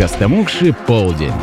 Костомукши полдень.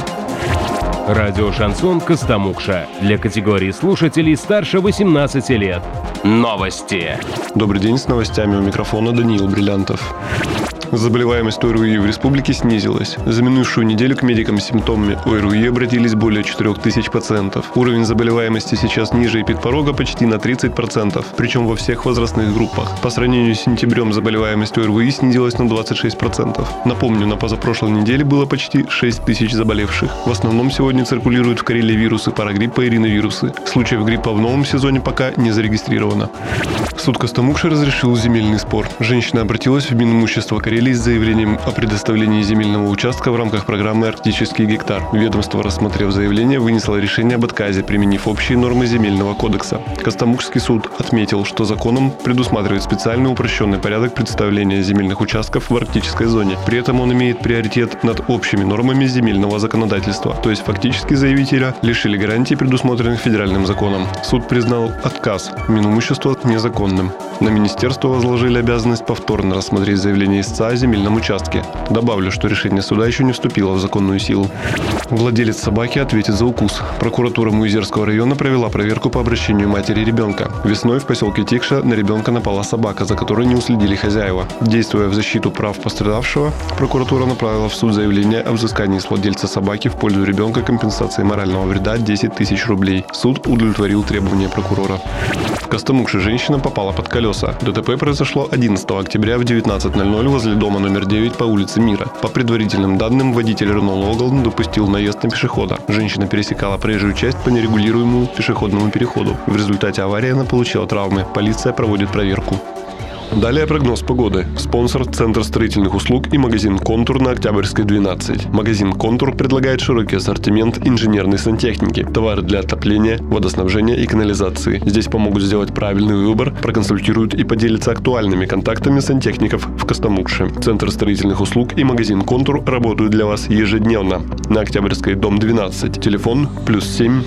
Радио «Шансон» Костомукша. Для категории слушателей старше 18 лет. Новости. Добрый день, с новостями у микрофона Даниил Бриллиантов. Заболеваемость ОРВИ в республике снизилась. За минувшую неделю к медикам с симптомами ОРВИ обратились более 4000 пациентов. Уровень заболеваемости сейчас ниже эпидпорога почти на 30%, причем во всех возрастных группах. По сравнению с сентябрем заболеваемость ОРВИ снизилась на 26%. Напомню, на позапрошлой неделе было почти 6000 заболевших. В основном сегодня циркулируют в Карелии вирусы парагриппа и риновирусы. Случаев гриппа в новом сезоне пока не зарегистрировано. Суд Костомукши разрешил земельный спор. Женщина обратилась в Минимущество Карелии с заявлением о предоставлении земельного участка в рамках программы «Арктический гектар». Ведомство, рассмотрев заявление, вынесло решение об отказе, применив общие нормы земельного кодекса. Костомукшский суд отметил, что законом предусматривает специальный упрощенный порядок представления земельных участков в арктической зоне. При этом он имеет приоритет над общими нормами земельного законодательства. То есть фактически заявителя лишили гарантий, предусмотренных федеральным законом. Суд признал отказ Минимущества незаконным. На министерство возложили обязанность повторно рассмотреть заявление истца о земельном участке. Добавлю, что решение суда еще не вступило в законную силу. Владелец собаки ответит за укус. Прокуратура Муизерского района провела проверку по обращению матери ребенка. Весной в поселке Тикша на ребенка напала собака, за которой не уследили хозяева. Действуя в защиту прав пострадавшего, прокуратура направила в суд заявление о взыскании с владельца собаки в пользу ребенка компенсации морального вреда 10 000 рублей. Суд удовлетворил требования прокурора. В Костомукше женщина попала под колеса. ДТП произошло 11 октября в 19:00 возле дома номер 9 по улице Мира. По предварительным данным, водитель Рено Логан допустил наезд на пешехода. Женщина пересекала проезжую часть по нерегулируемому пешеходному переходу. В результате аварии она получила травмы. Полиция проводит проверку. Далее прогноз погоды. Спонсор – Центр строительных услуг и магазин «Контур» на Октябрьской, 12. Магазин «Контур» предлагает широкий ассортимент инженерной сантехники, товары для отопления, водоснабжения и канализации. Здесь помогут сделать правильный выбор, проконсультируют и поделятся актуальными контактами сантехников в Костомукше. Центр строительных услуг и магазин «Контур» работают для вас ежедневно. На Октябрьской, дом 12. Телефон +7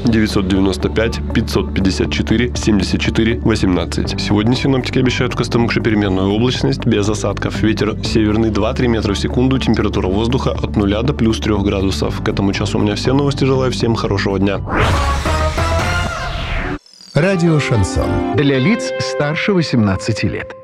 995 554 74 18. Сегодня синоптики обещают в Костомукше переменную облачность, без осадков. Ветер северный 2-3 метра в секунду. Температура воздуха от 0 до +3 градусов. К этому часу у меня все новости. Желаю всем хорошего дня. Радио «Шансон». Для лиц старше 18 лет.